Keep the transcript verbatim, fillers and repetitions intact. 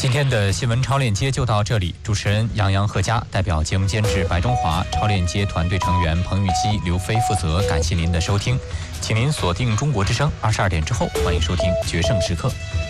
今天的新闻超链接就到这里，主持人杨洋、贺佳，代表节目监制白中华，超链接团队成员彭玉基、刘飞负责。感谢您的收听，请您锁定中国之声，二十二点之后欢迎收听《决胜时刻》。